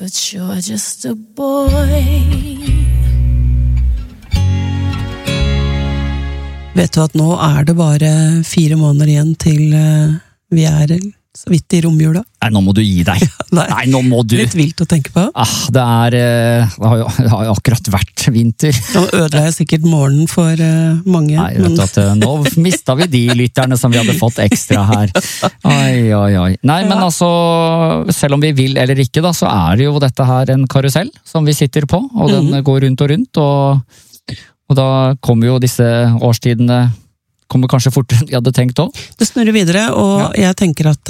But you're just a boy. Vet du at nå det bare 4 måneder igjen til vi så vidt i romjula? Nei, nå må du gi deg. Nei, nå må du. Litt vilt å tenke på. Det har jo akkurat vært vinter. Nå ødela jeg sikkert morgenen for mange. Nei, vet du at nå mistet vi de lytterne som vi hadde fått ekstra her. Oi. Nei, men altså, selv om vi vil eller ikke da, så det jo dette her en karusell som vi sitter på, og den går rundt og rundt, og da kommer jo disse årstidene kommer kanskje fortere enn vi hadde tenkt også. Det snurrer videre, og jeg tenker at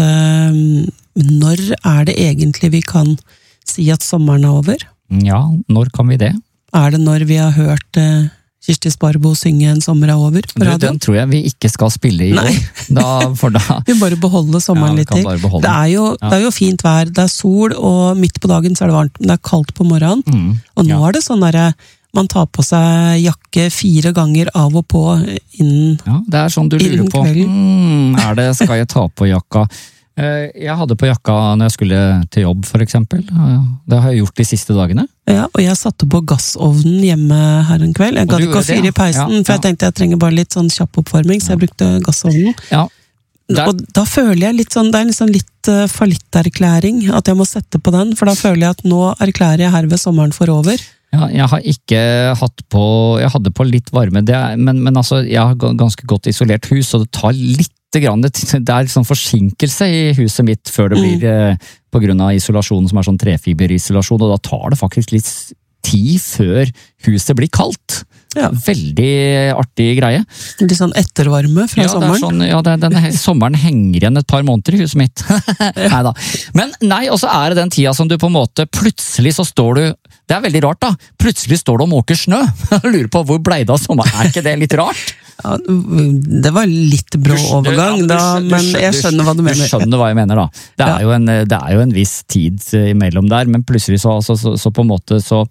når det egentlig vi kan si at sommeren over? Ja, når kan vi det? Det når vi har hørt Kirsti Sparbo synge En sommer over på radio? Den tror jeg vi ikke skal spille i år. Vi bare beholder sommeren litt til. Det er jo fint vær, det sol, og midt på dagen så det varmt, men det kaldt på morgenen. Og nå det sånn man tar på seg jakke 4 ganger av og på innen Ja, det sånn du lurer på. Skal jeg ta på jakka? Jeg hadde på jakka når jeg skulle til jobb, for eksempel. Det har jeg gjort de siste dagene. Ja, og jeg satte på gassovnen hjemme her en kveld. Jeg gadd ikke å fyre i peisen, for jeg tenkte jeg trenger bare litt sånn kjapp oppvarming, så jeg brukte gassovnen. Ja. Og da føler jeg litt sånn, det liksom litt fallitterklæring, at jeg må sette på den, for da føler jeg at nå erklærer jeg herved sommeren for over. Ja, jeg har ikke hatt på, jeg hadde på litt varme, men altså, jeg har ganske godt isolert hus, og det tar litt grann, det liksom forsinkelse i huset mitt før det blir på grunn av isolasjonen som sånn trefiberisolasjon, og da tar det faktisk litt tid før huset blir kaldt. Ja. Veldig artig greie. Litt sånn ettervarme fra sommeren. Denne sommeren henger igjen et par måneder i huset mitt. Neida. Men og så det den tida som du på en måte, plutselig så står du, det veldig rart da, plutselig står du og måker snø. Jeg lurer på hvor ble det av sommeren, ikke det litt rart? Ja, det var litt brå overgang da, men jeg skjønner hva du mener. Du skjønner hva jeg mener da. Det jo en viss tid imellom der, men plutselig så på en måte så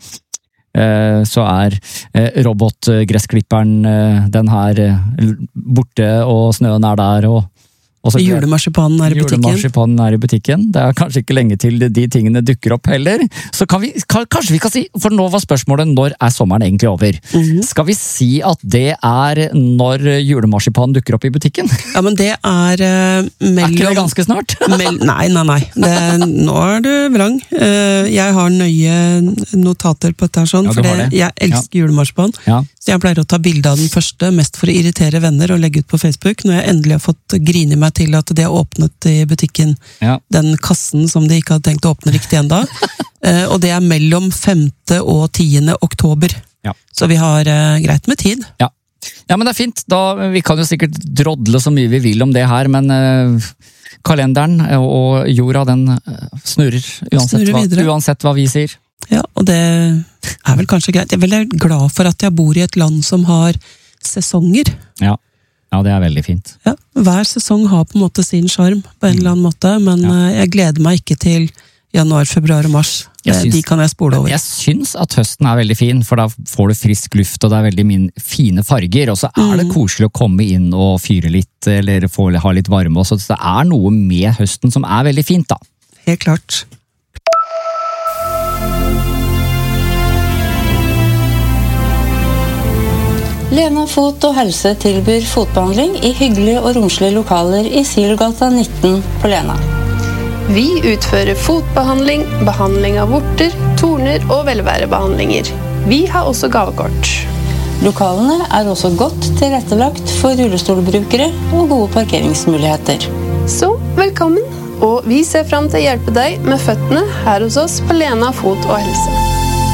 robotgressklipperen den her borte, og snøen der, og julemarsipanen i butikken. Det kanskje ikke lenge til de tingene dukker opp heller. Så kanskje vi kan si, for nå var spørsmålet når sommeren egentlig over? Skal vi si at det når julemarsipanen dukker opp i butikken? Ja, men det mellom... ikke det ganske snart? Nei. Nå du vrang. Jeg har nøye notater på dette sånn, for jeg elsker julemarsipan. Ja. Så jeg pleier å ta bilde av den første, mest for å irritere venner og legge ut på Facebook, når jeg endelig har fått grine meg til at de har åpnet i butikken den kassen som de ikke hadde tenkt å åpne riktig enda. Og det mellom 5. og 10. oktober. Ja. Så vi har greit med tid. Ja, men det fint. Vi kan jo sikkert drodle så mye vi vil om det her, men kalenderen og jorda, den snurrer uansett hva vi sier. Ja, og det vel kanskje greit. Jeg veldig glad for at jeg bor i et land som har sesonger. Ja, det veldig fint. Ja, hver sesong har på en måte sin charm på en eller annen måte, men jeg gleder meg ikke til januar, februar og mars. De kan jeg spole over. Jeg syns at høsten veldig fin, for da får du frisk luft, og det veldig fine farger, og så det koselig å komme inn og fyre litt, eller ha litt varme, så det noe med høsten som veldig fint da. Helt klart. Lena Fot og Helse tilbyr fotbehandling i hyggelige og romslige lokaler i Silgata 19 på Lena. Vi utfører fotbehandling, behandling av vorter, torner og velværebehandlinger. Vi har også gavekort. Lokalene også godt tilrettelagt for rullestolbrukere og gode parkeringsmuligheter. Så velkommen, og vi ser frem til å hjelpe deg med føttene her hos oss på Lena Fot og Helse.